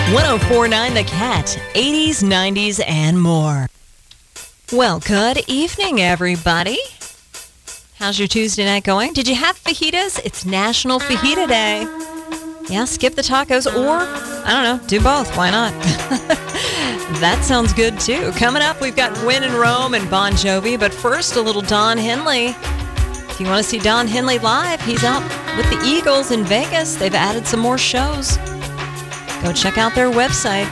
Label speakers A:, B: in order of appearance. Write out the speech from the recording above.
A: 1049 The Cat, 80s, 90s, and more. Well, good evening, everybody. How's your Tuesday night going? Did you have fajitas? It's National Fajita Day. Yeah, skip the tacos or, I don't know, do both. Why not? That sounds good, too. Coming up, we've got When in Rome and Bon Jovi, but first, a little Don Henley. If you want to see Don Henley live, he's out with the Eagles in Vegas. They've added some more shows. Go check out their website,